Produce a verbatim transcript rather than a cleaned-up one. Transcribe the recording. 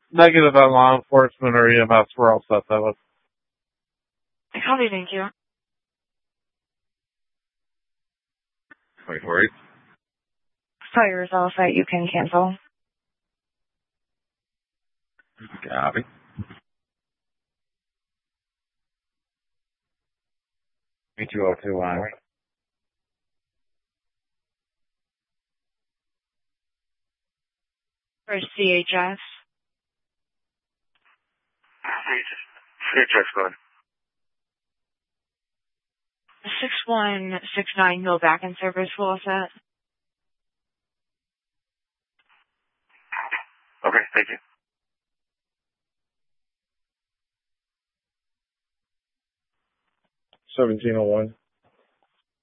Negative on law enforcement or E M S. We're all set that way. Copy, thank you. twenty-four eight. Fire is all set. You can cancel. Copy. two oh two one. For C H S. C H S, go ahead. six one six nine, no back in service, full set. Okay, thank you. seventeen oh one.